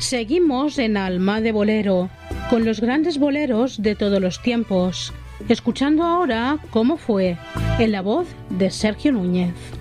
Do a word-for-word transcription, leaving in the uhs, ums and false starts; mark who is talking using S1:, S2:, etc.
S1: Seguimos en Alma de Bolero, con los grandes boleros de todos los tiempos, escuchando ahora Cómo fue, en la voz de Sergio Núñez.